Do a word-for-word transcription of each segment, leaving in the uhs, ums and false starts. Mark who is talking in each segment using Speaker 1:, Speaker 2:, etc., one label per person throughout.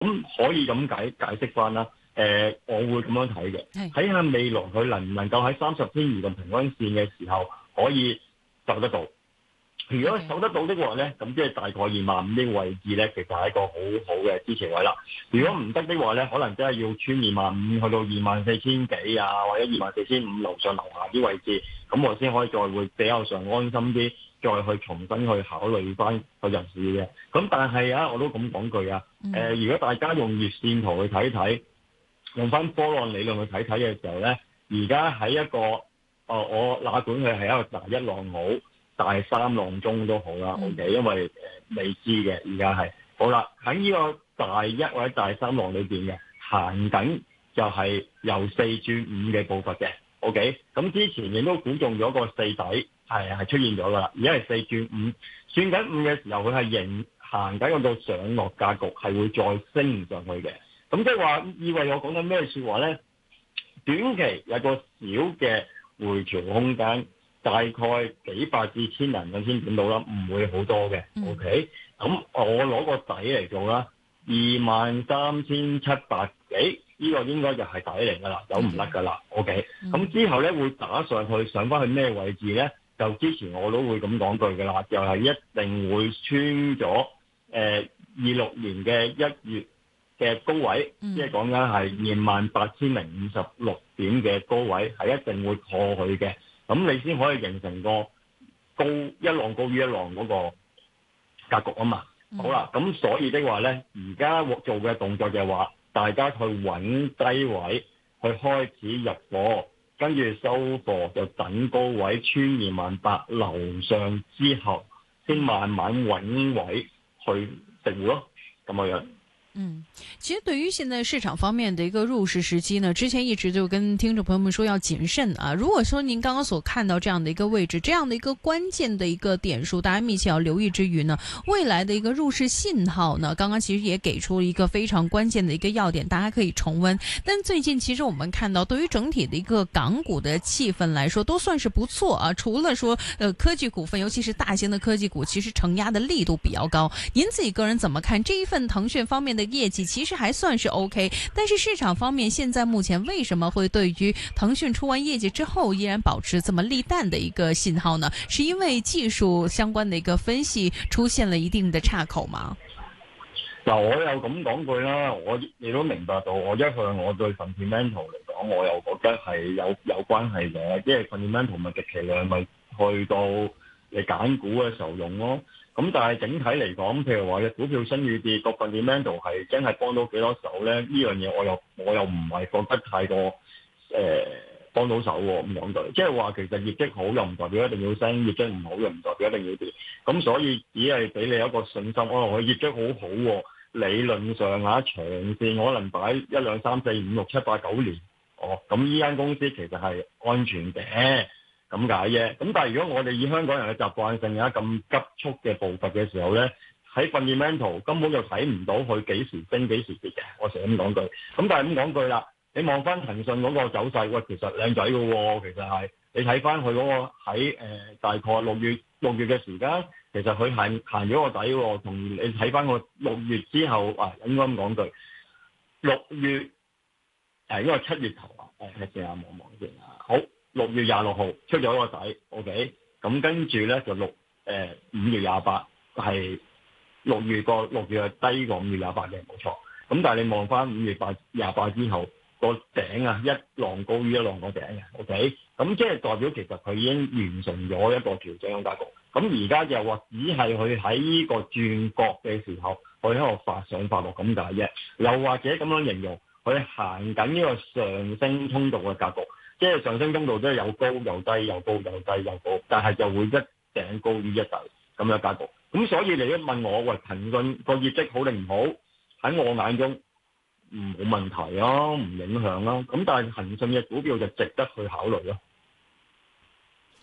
Speaker 1: 咁可以咁解解釋翻啦。誒、呃，我會咁樣睇嘅，睇下未來佢能唔能夠喺三十天移動平均線嘅時候可以走得到。如果守得到的話咧，咁即係大概二萬五呢個位置咧，其實係一個好好嘅支持位啦。如果唔得的話咧，可能真係要穿二萬五去到二萬四千幾啊，或者二萬四千五樓上樓下啲位置，咁我先可以再會比較上安心啲，再去重新去考慮翻個入市嘅。咁但係啊，我都咁講句啊，誒、呃，如果大家用月線圖去睇睇，用翻波浪理論去睇睇嘅時候咧，而家喺一個，誒、呃，我哪管佢係一個大一浪好，大三浪中都好啦、嗯、，OK，因為誒、呃、未知嘅，而家係好啦，喺呢個大一或者大三浪裏邊嘅行緊就係由四轉五嘅步伐嘅 ，OK，咁之前亦都估中咗個四底係係出現咗噶啦，而家係四轉五，轉緊五嘅時候佢係仍行緊嗰個上落格局，係會再升上去嘅，咁即係話意味我講緊咩說話咧？短期有個小嘅回調空間。大概幾百至千人咁先見到啦，唔會好多嘅。OK，咁我攞個底嚟做啦，二萬三千七百幾，呢個應該就係底嚟噶啦，走唔甩噶啦。OK，咁之後咧會打上去，上翻去咩位置咧？就之前我都會咁講句噶啦，就係、是、一定會穿咗誒二六年嘅一月嘅高位，即係講緊係二萬八千零五十六點嘅高位，係一定會破去嘅。咁你先可以形成個高一浪高於一浪嗰個格局啊嘛。嗯、好啦，咁所以的話咧，而家做嘅動作就係話，大家去揾低位，去開始入貨，跟住收貨就等高位穿二萬八樓上之後，先慢慢揾位去食糊咯，咁嘅樣。
Speaker 2: 嗯，其實對於現在市場方面的一個入市時機呢，之前一直就跟聽眾朋友們說要謹慎啊。如果說您剛剛所看到這樣的一個位置，這樣的一個關鍵的一個點數，大家密切要留意之餘呢，未來的一個入市信號呢，剛剛其實也給出了一個非常關鍵的一個要點，大家可以重溫。但最近其實我們看到，對於整體的一個港股的氣氛來說，都算是不錯啊。除了說，呃，科技股份，尤其是大型的科技股，其實承壓的力度比較高。您自己個人怎麼看這一份騰訊方面的業績其實還算是 OK， 但是市場方面現在目前為什麼會對於騰訊出完業績之後依然保持這麼利淡的一個信號呢？是因為技術相關的一個分析出現了一定的岔口嗎？
Speaker 1: 嗱，我又咁講句啦，我亦都明白到，我一向我對 fundamental 嚟講，我又覺得係有有關係嘅，即係 fundamental 咪極其量咪去到你揀股嘅時候用咯。咁但係整體嚟講，譬如話嘅股票升與跌，個 fundamental 係真係幫到幾多手咧？呢樣嘢我又我又唔係覺得太過誒、呃、幫到手喎。咁講句，即係話其實業績好又唔代表一定要升，業績唔好又唔代表一定要跌。咁所以只係俾你一個信心，哦，佢業績好好喎，理論上啊長線可能擺一兩三四五六七八九年，哦，咁呢間公司其實係安全嘅。咁解啫，咁但係如果我哋以香港人嘅習慣性啊咁急速嘅步伐嘅時候咧，喺 fundamental 根本就睇唔到佢幾時升幾時跌嘅，我成日咁講句。咁但係咁講句啦，你望翻騰訊嗰個走勢，喂，其實靚仔嘅喎，其實係你睇翻佢嗰個喺誒、呃、大概六月六月嘅時間，其實佢行行咗個底喎，同你睇翻個六月之後啊，應該咁講句，六月誒因為七月頭啊，誒睇下望望先啊，好。六月廿六號出咗個底 ，OK，咁跟住咧就六誒五月廿八係六月個六月係低過五月廿八嘅，冇錯。咁但係你望翻五月八廿八之後個頂啊，一浪高於一浪個頂嘅 ，OK，咁即係代表其實佢已經完成咗一個調整嘅格局。咁而家就話只係佢喺呢個轉角嘅時候，佢喺度發上發落咁解啫。又或者咁樣形容，佢行緊呢個上升通道嘅格局。即係上升通道都係有高有低，有高有低有高，但係就會一頂高於一底咁樣格局。咁所以你一問我，喂，騰訊個業績好定唔好？喺我眼中唔冇問題啊，唔影響啦。咁但係騰訊嘅股票就值得去考慮咯。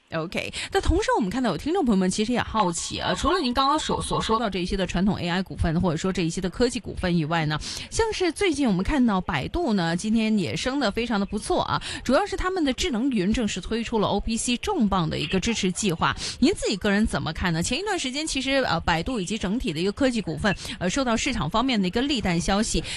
Speaker 2: OK， 那同时我们看到有听众朋友们其實也好奇啊，除了您剛剛所所說到這一些的傳統 A I 股份，或者說這一些的科技股份以外呢，像是最近我們看到百度呢，今天也升得非常的不錯啊，主要是他們的智能雲正式推出了 O P C 重磅的一個支持計劃。您自己個人怎麼看呢？前一段時間其實呃百度以及整體的一個科技股份呃受到市場方面的一個利淡消息，